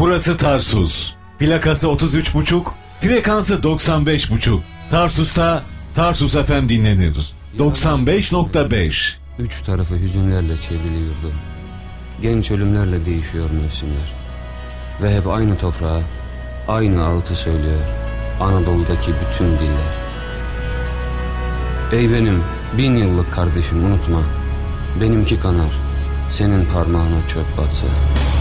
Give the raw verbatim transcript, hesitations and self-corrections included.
Burası Tarsus. Plakası otuz üç buçuk, frekansı doksan beş buçuk. Tarsus'ta Tarsus F M dinlenir. doksan beş nokta beş. Üç tarafı hüzünlerle çevriliyordu. Genç ölümlerle değişiyor mevsimler. Ve hep aynı toprağa, aynı ağıtı söylüyor Anadolu'daki bütün diller. Ey benim bin yıllık kardeşim, unutma, benimki kanar, senin parmağına çöp batsa.